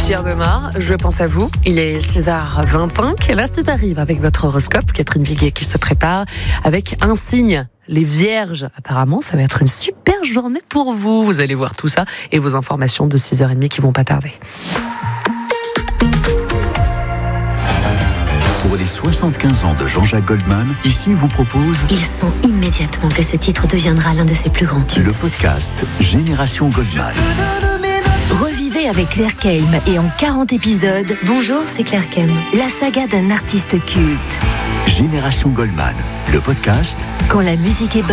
Pierre Demar, je pense à vous. Il est 6h25. Là, c'est arrive avec votre horoscope. Catherine Viguet qui se prépare avec un signe. Les Vierges, apparemment, ça va être une super journée pour vous. Vous allez voir tout ça et vos informations de 6h30 qui vont pas tarder. Pour les 75 ans de Jean-Jacques Goldman, ici vous propose... Il sent immédiatement que ce titre deviendra l'un de ses plus grands tubes. Le podcast Génération Goldman. Revivez avec Claire Keim et en 40 épisodes. Bonjour, c'est Claire Keim. La saga d'un artiste culte. Génération Goldman, le podcast... Quand la musique est bonne...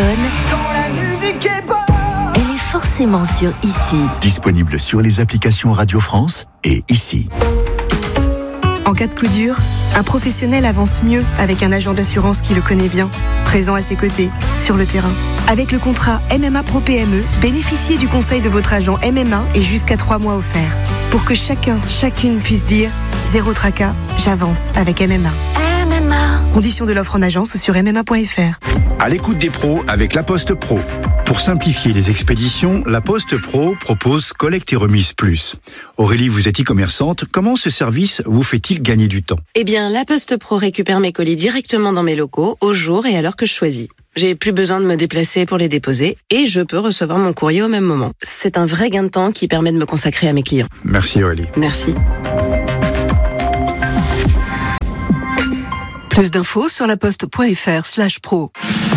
Elle est forcément sur Ici. Disponible sur les applications Radio France et Ici. En cas de coup dur, un professionnel avance mieux avec un agent d'assurance qui le connaît bien, présent à ses côtés, sur le terrain. Avec le contrat MMA Pro PME, bénéficiez du conseil de votre agent MMA et jusqu'à 3 mois offerts. Pour que chacune puisse dire « Zéro tracas, j'avance avec MMA ». MMA. Conditions de l'offre en agence sur mma.fr. À l'écoute des pros avec La Poste Pro. Pour simplifier les expéditions, La Poste Pro propose Collecte et Remise Plus. Aurélie, vous êtes e-commerçante. Comment ce service vous fait-il gagner du temps ? Eh bien, La Poste Pro récupère mes colis directement dans mes locaux, au jour et à l'heure que je choisis. J'ai plus besoin de me déplacer pour les déposer et je peux recevoir mon courrier au même moment. C'est un vrai gain de temps qui permet de me consacrer à mes clients. Merci Aurélie. Merci. Plus d'infos sur laposte.fr/pro.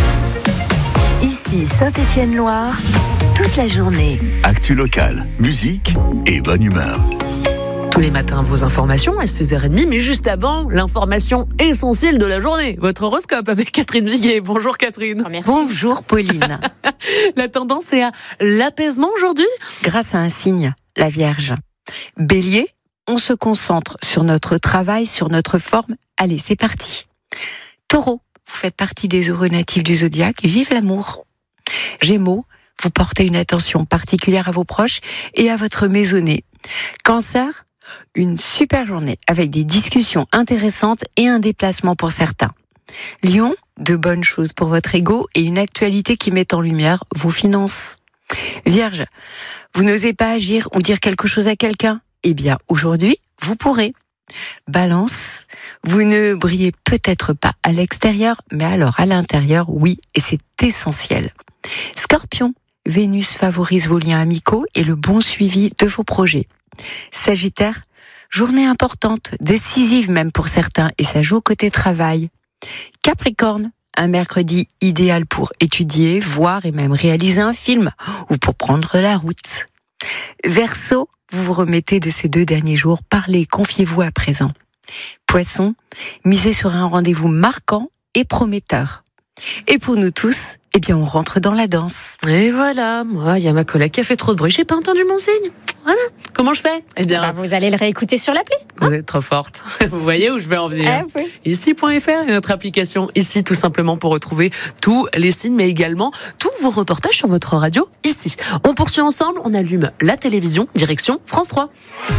Ici Saint-Étienne-Loire, toute la journée. Actu locale, musique et bonne humeur. Tous les matins, vos informations à 6h30, mais juste avant, l'information essentielle de la journée, votre horoscope avec Catherine Viguet. Bonjour Catherine. Oh, bonjour Pauline. La tendance est à l'apaisement aujourd'hui ? Grâce à un signe, la Vierge. Bélier, on se concentre sur notre travail, sur notre forme. Allez, c'est parti. Taureau, vous faites partie des heureux natifs du zodiaque. Vive l'amour. Gémeaux, vous portez une attention particulière à vos proches et à votre maisonnée. Cancer, une super journée avec des discussions intéressantes et un déplacement pour certains. Lion, de bonnes choses pour votre ego et une actualité qui met en lumière vos finances. Vierge, vous n'osez pas agir ou dire quelque chose à quelqu'un ? Eh bien, aujourd'hui, vous pourrez. Balance, vous ne brillez peut-être pas à l'extérieur, mais alors à l'intérieur, oui, et c'est essentiel. Scorpion, Vénus favorise vos liens amicaux et le bon suivi de vos projets. Sagittaire, journée importante, décisive même pour certains, et ça joue côté travail. Capricorne, un mercredi idéal pour étudier, voir et même réaliser un film, ou pour prendre la route. Verseau, vous vous remettez de ces 2 derniers jours, parlez, confiez-vous à présent. Poisson, misez sur un rendez-vous marquant et prometteur. Et pour nous tous, eh bien on rentre dans la danse. Et voilà, moi, il y a ma collègue qui a fait trop de bruit, j'ai pas entendu mon signe. Voilà, comment je fais ? Eh bien, vous allez le réécouter sur l'appli. Vous êtes trop forte. Vous voyez où je vais en venir. Oui. Ici.fr est notre application Ici, tout simplement pour retrouver tous les signes, mais également tous vos reportages sur votre radio Ici. On poursuit ensemble, on allume la télévision, direction France 3.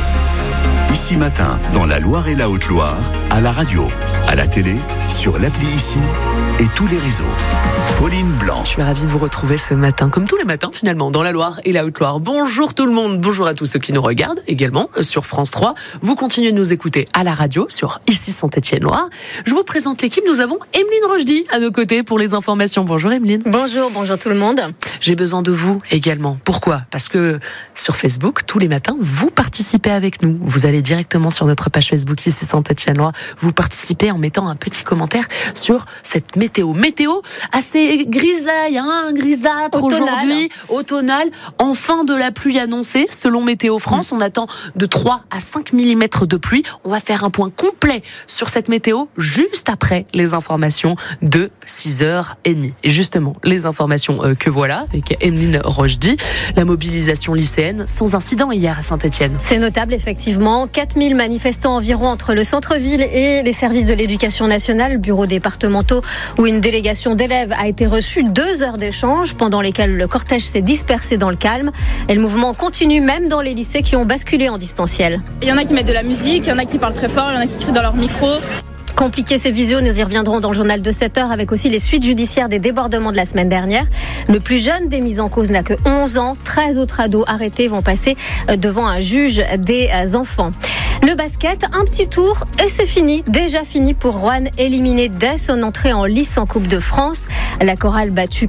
Ici matin, dans la Loire et la Haute-Loire, à la radio, à la télé, sur l'appli Ici et tous les réseaux. Pauline Blanc. Je suis ravie de vous retrouver ce matin, comme tous les matins finalement, dans la Loire et la Haute-Loire. Bonjour tout le monde, bonjour à tous ceux qui nous regardent également sur France 3. Vous continuez de nous écouter à la radio sur Ici Saint-Étienne-Loire. Je vous présente l'équipe, nous avons Emeline Rochdy à nos côtés pour les informations. Bonjour Emeline. Bonjour tout le monde. J'ai besoin de vous également. Pourquoi ? Parce que sur Facebook, tous les matins, vous participez avec nous. Vous allez directement sur notre page Facebook Ici Saint-Étienne-Loire. Vous participez en mettant un petit commentaire sur cette météo. Météo assez grisaille, grisâtre aujourd'hui, automnale. Enfin de la pluie annoncée, selon Météo France. On attend de 3 à 5 mm de pluie. On va faire un point complet sur cette météo juste après les informations de 6h30. Et justement, les informations que voilà, avec Emeline Rochdy. La mobilisation lycéenne sans incident hier à Saint-Étienne. C'est notable, effectivement. 4000 manifestants environ entre le centre-ville et les services de l'éducation nationale, bureaux départementaux, où une délégation d'élèves a été reçue. 2 heures d'échange pendant lesquelles le cortège s'est dispersé dans le calme. Et le mouvement continue même dans les lycées qui ont basculé en distanciel. Il y en a qui mettent de la musique, il y en a qui parlent très fort, il y en a qui crient dans leur micro. Compliquer ces visios, nous y reviendrons dans le journal de 7h avec aussi les suites judiciaires des débordements de la semaine dernière. Le plus jeune des mis en cause n'a que 11 ans. 13 autres ados arrêtés vont passer devant un juge des enfants. Le basket, un petit tour et c'est fini. Déjà fini pour Rouen, éliminé dès son entrée en lice en Coupe de France. La chorale battue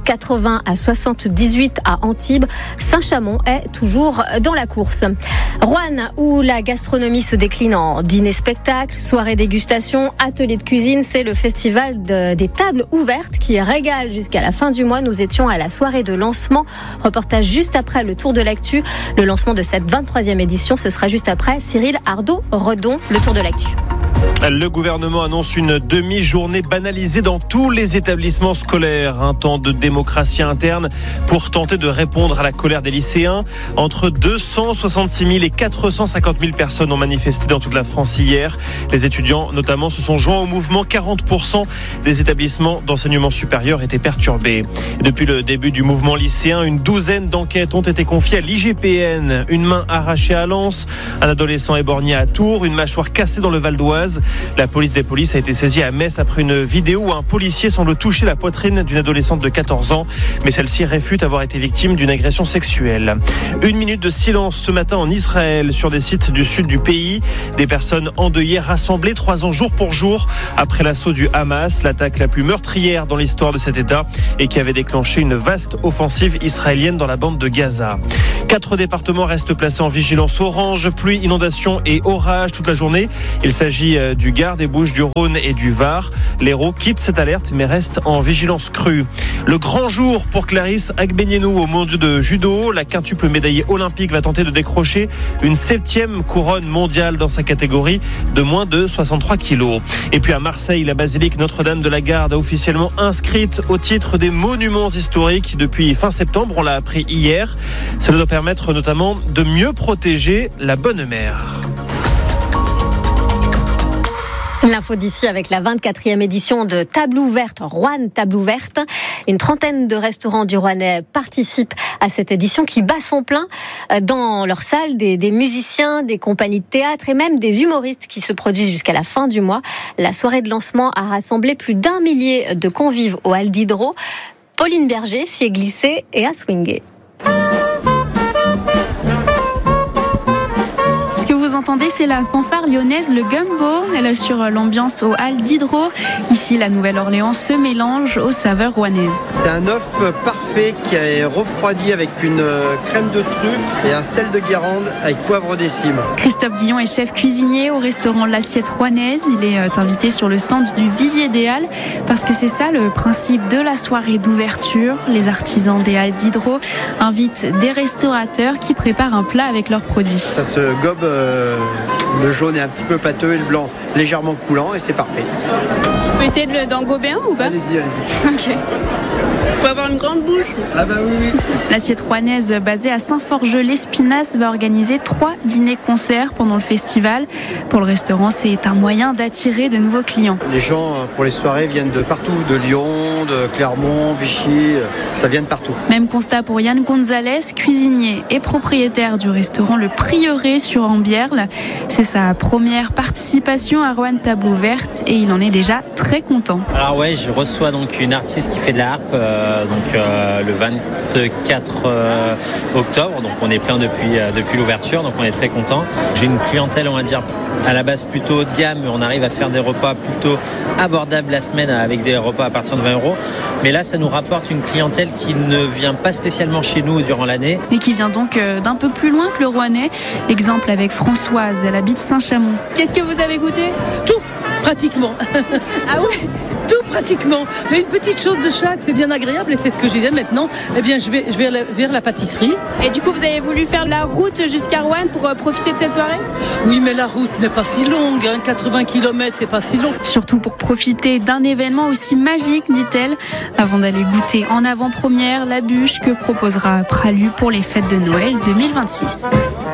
80-78 à Antibes. Saint-Chamond est toujours dans la course. Rouen, où la gastronomie se décline en dîner-spectacle, soirée dégustation, atelier de cuisine, c'est le festival des tables ouvertes qui régale jusqu'à la fin du mois. Nous étions à la soirée de lancement. Reportage juste après le tour de l'actu. Le lancement de cette 23e édition, ce sera juste après. Cyril Ardo-Redon, le tour de l'actu. Le gouvernement annonce une demi-journée banalisée dans tous les établissements scolaires. Un temps de démocratie interne pour tenter de répondre à la colère des lycéens. Entre 266 000 et 450 000 personnes ont manifesté dans toute la France hier. Les étudiants, notamment, se sont joints au mouvement. 40% des établissements d'enseignement supérieur étaient perturbés. Depuis le début du mouvement lycéen, une douzaine d'enquêtes ont été confiées à l'IGPN. Une main arrachée à Lens, un adolescent éborgné à Tours, une mâchoire cassée dans le Val-d'Oise. La police des polices a été saisie à Metz après une vidéo où un policier semble toucher la poitrine d'une adolescente de 14 ans, mais celle-ci réfute avoir été victime d'une agression sexuelle. 1 minute de silence ce matin en Israël sur des sites du sud du pays. Des personnes endeuillées rassemblées 3 ans jour pour jour après l'assaut du Hamas, l'attaque la plus meurtrière dans l'histoire de cet État et qui avait déclenché une vaste offensive israélienne dans la bande de Gaza. 4 départements restent placés en vigilance orange, pluie, inondation et orage toute la journée. Il s'agit du Gard, des Bouches-du-Rhône et du Var. L'Hérault quitte cette alerte mais reste en vigilance crue. Le grand jour pour Clarisse Agbenienou au mondiaux de judo. La quintuple médaillée olympique va tenter de décrocher une 7e couronne mondiale dans sa catégorie de moins de 63 kilos. Et puis à Marseille, la basilique Notre-Dame de la Garde a officiellement inscrite au titre des monuments historiques depuis fin septembre. On l'a appris hier. Cela doit permettre notamment de mieux protéger la Bonne Mère. L'info d'ici avec la 24e édition de Table ouverte, Rouen Table ouverte. Une trentaine de restaurants du Rouennais participent à cette édition qui bat son plein dans leur salle. Des musiciens, des compagnies de théâtre et même des humoristes qui se produisent jusqu'à la fin du mois. La soirée de lancement a rassemblé plus d'1 millier de convives au Hall d'Hydro. Pauline Berger s'y est glissée et a swingé. Ce que vous entendez, c'est la fanfare lyonnaise, le Gumbo. Elle assure l'ambiance au Hall d'Hydro. Ici, la Nouvelle-Orléans se mélange aux saveurs rouennaises. C'est un œuf parfait qui est refroidi avec une crème de truffe et un sel de Guérande avec poivre des cimes. Christophe Guillon est chef cuisinier au restaurant L'Assiette Rouennaise. Il est invité sur le stand du Vivier des Halles parce que c'est ça le principe de la soirée d'ouverture. Les artisans des Halles d'Hydro invitent des restaurateurs qui préparent un plat avec leurs produits. Ça se gobe, le jaune est un petit peu pâteux et le blanc légèrement coulant et c'est parfait. Je peux essayer d'en gober un ou pas ? Allez-y. Ok. Faut avoir une grande bouche. Ah bah oui. L'Assiette Rouennaise, basée à Saint-Forge-l'Espinasse, va organiser 3 dîners-concerts pendant le festival. Pour le restaurant, c'est un moyen d'attirer de nouveaux clients. Les gens, pour les soirées, viennent de partout, de Lyon, de Clermont, Vichy, ça vient de partout. Même constat pour Yann Gonzalez, cuisinier et propriétaire du restaurant Le Prieuré sur Ambierle. C'est sa première participation à Rouen Table ouverte et il en est déjà très content. Alors ouais, je reçois donc une artiste qui fait de la harpe le 24 octobre, donc on est plein depuis l'ouverture, donc on est très content. J'ai une clientèle, on va dire, à la base plutôt haut de gamme, mais on arrive à faire des repas plutôt abordables la semaine avec des repas à partir de 20 €. Mais là, ça nous rapporte une clientèle qui ne vient pas spécialement chez nous durant l'année. Et qui vient donc d'un peu plus loin que le Rouennais. Exemple avec Françoise, elle habite Saint-Chamond. Qu'est-ce que vous avez goûté ? Tout, pratiquement. Ah ouais ? Tout pratiquement, mais une petite chose de chaque, c'est bien agréable et c'est ce que je disais maintenant. Eh bien, je vais vers la pâtisserie. Et du coup, vous avez voulu faire la route jusqu'à Rouen pour profiter de cette soirée ? Oui, mais la route n'est pas si longue, 80 km, c'est pas si long. Surtout pour profiter d'un événement aussi magique, dit-elle, avant d'aller goûter en avant-première la bûche que proposera Pralu pour les fêtes de Noël 2026.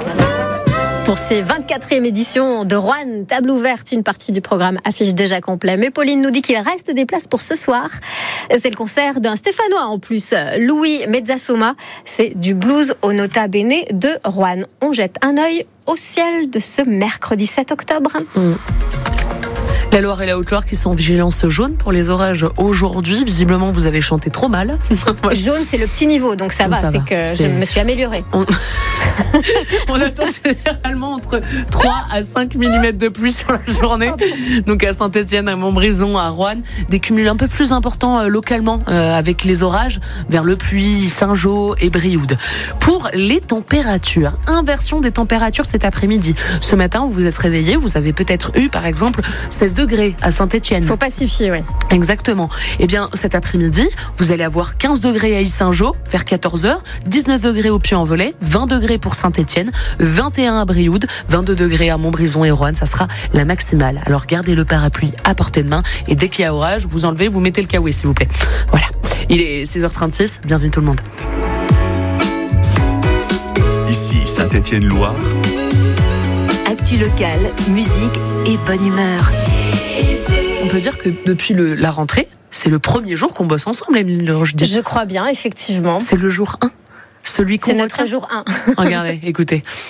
Pour ces 24e éditions de Rouen Table ouverte, une partie du programme affiche déjà complet. Mais Pauline nous dit qu'il reste des places pour ce soir. C'est le concert d'un Stéphanois en plus, Louis Mezzasoma. C'est du blues au Nota Bene de Rouen. On jette un œil au ciel de ce mercredi 7 octobre. La Loire et la Haute-Loire qui sont en vigilance jaune pour les orages aujourd'hui. Visiblement, vous avez chanté trop mal. Jaune, c'est le petit niveau, donc ça va. C'est que je me suis améliorée. On attend généralement entre 3 à 5 mm de pluie sur la journée. Donc à Saint-Etienne, à Montbrison, à Roanne, des cumuls un peu plus importants localement avec les orages vers Le Puy, Saint-Jean et Brioude. Pour les températures, inversion des températures cet après-midi. Ce matin, vous vous êtes réveillé, vous avez peut-être eu par exemple 16 degrés à Saint-Etienne. Il faut pacifier, oui. Exactement. Eh bien, cet après-midi, vous allez avoir 15 degrés à Yssingeaux vers 14h, 19 degrés au Puy-en-Velay, 20 degrés pour Saint-Etienne, 21 à Brioude, 22 degrés à Montbrison et Roanne. Ça sera la maximale. Alors gardez le parapluie à portée de main et dès qu'il y a orage, vous enlevez, vous mettez le kawaii s'il vous plaît. Voilà. Il est 6h36. Bienvenue tout le monde. Ici Saint-Etienne-Loire. Actu locale, musique et bonne humeur. On peut dire que depuis la rentrée, c'est le premier jour qu'on bosse ensemble, Émilie Roche. Je crois bien, effectivement. C'est le jour 1. Celui qu'on C'est notre jour 1. Regardez, écoutez.